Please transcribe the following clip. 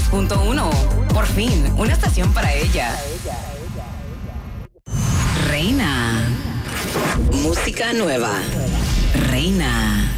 93.1. Por fin, una estación para ella. Reina. Música nueva. Reina.